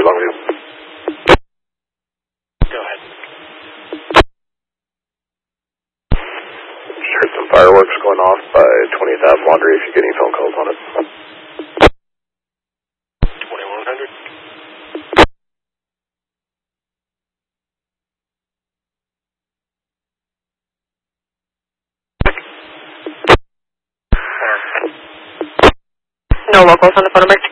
Longview. Go ahead. Just heard some fireworks going off by 20th Ave Laundry if you get any phone calls on it. 2100. No locals on the phone number.